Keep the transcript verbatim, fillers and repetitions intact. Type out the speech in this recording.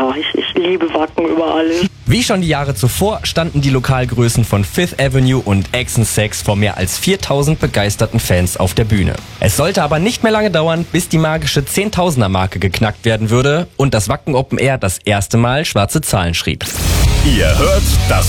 ja, ich, ich liebe Wacken über alles. Wie schon die Jahre zuvor standen die Lokalgrößen von Fifth Avenue und Action Sex vor mehr als viertausend begeisterten Fans auf der Bühne. Es sollte aber nicht mehr lange dauern, bis die magische Zehntausender-Marke geknackt werden würde und das Wacken Open Air das erste Mal schwarze Zahlen schrieb. Ihr hört das